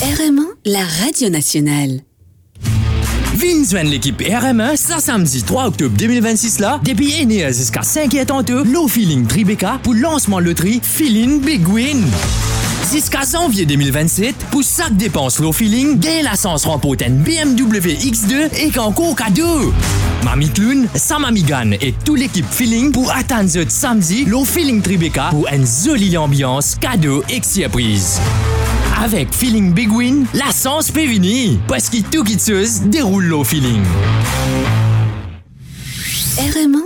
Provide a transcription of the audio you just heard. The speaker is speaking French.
RM1, la radio nationale. Vin joindre l'équipe RM1 ce samedi 3 octobre 2026 là, depuis Enea jusqu'à 5h30, Low Feeling Tribeca pour lancement loterie Feeling Big Win. Jusqu'à janvier 2027, pour chaque dépense Low Feeling, gagne la chance remporter une BMW X2 et encore cadeau. Mamie Clown, Sam Amigan et toute l'équipe Feeling pour attendre ce samedi Low Feeling Tribeca pour une jolie ambiance, cadeau et surprise. Avec Feeling Big Win, la chance peut venir parce que tout qui se déroule Low Feeling. RM1,